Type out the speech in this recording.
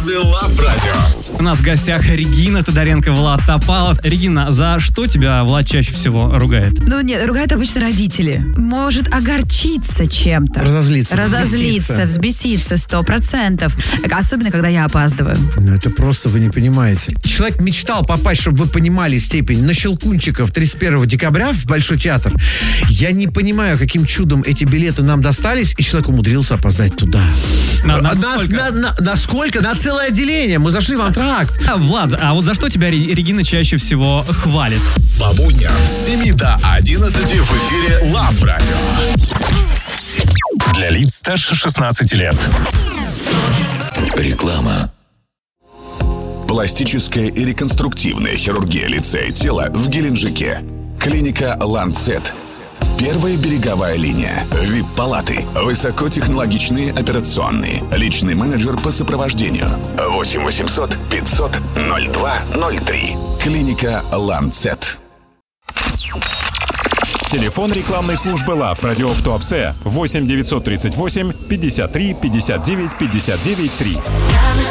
Звезды Love Radio. У нас в гостях Регина Тодоренко, Влад Топалов. Регина, за что тебя Влад чаще всего ругает? Ну, нет, ругают обычно родители. Может огорчиться чем-то. Разозлиться, взбеситься 100%. Особенно, когда я опаздываю. Ну, это просто вы не понимаете. Человек мечтал попасть, чтобы вы понимали степень, на Щелкунчиков 31 декабря в Большой театр. Я не понимаю, каким чудом эти билеты нам достались, и человек умудрился опоздать туда. Насколько? На целое отделение. Мы зашли в антракт. Влад, а вот за что тебя Регина чаще всего хвалит? По будням с 7 до 11 в эфире Love Radio. Для лиц старше 16 лет. Реклама. Пластическая и реконструктивная хирургия лица и тела в Геленджике. Клиника «Ланцет». Первая береговая линия. ВИП-палаты. Высокотехнологичные операционные. Личный менеджер по сопровождению. 8 800 500 02 03. Клиника «Ланцет». Телефон рекламной службы Love Radio в Туапсе 8 938 53 59 59 3.